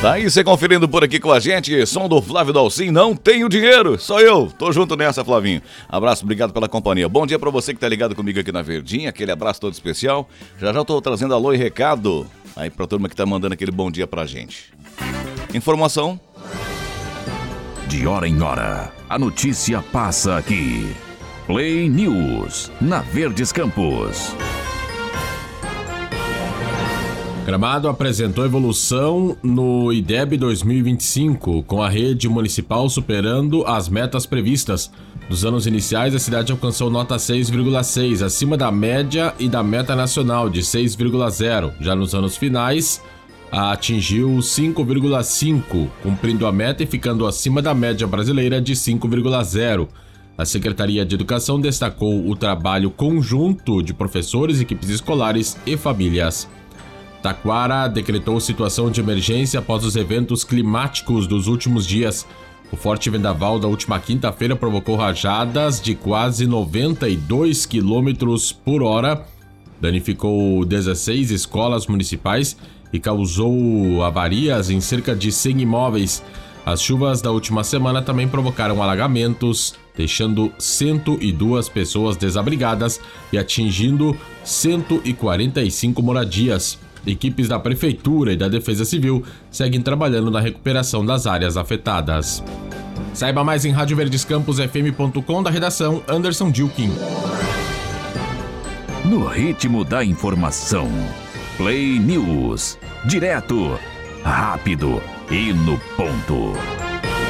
Tá aí você conferindo por aqui com a gente, som do Flávio Dalcin, não tenho dinheiro, sou eu, tô junto nessa, Flavinho. Abraço, obrigado pela companhia. Bom dia pra você que tá ligado comigo aqui na Verdinha, aquele abraço todo especial. Já tô trazendo alô e recado aí pra turma que tá mandando aquele bom dia pra gente. Informação. De hora em hora, a notícia passa aqui. Play News, na Verdes Campos. Gramado apresentou evolução no IDEB 2025, com a rede municipal superando as metas previstas. Nos anos iniciais, a cidade alcançou nota 6,6, acima da média e da meta nacional de 6,0. Já nos anos finais, atingiu 5,5, cumprindo a meta e ficando acima da média brasileira de 5,0. A Secretaria de Educação destacou o trabalho conjunto de professores, equipes escolares e famílias. Taquara decretou situação de emergência após os eventos climáticos dos últimos dias. O forte vendaval da última quinta-feira provocou rajadas de quase 92 km por hora, danificou 16 escolas municipais e causou avarias em cerca de 100 imóveis. As chuvas da última semana também provocaram alagamentos, deixando 102 pessoas desabrigadas e atingindo 145 moradias. Equipes da Prefeitura e da Defesa Civil seguem trabalhando na recuperação das áreas afetadas. Saiba mais em radioverdescamposfm.com, da redação Anderson Dilkin. No ritmo da informação, Play News. Direto, rápido e no ponto.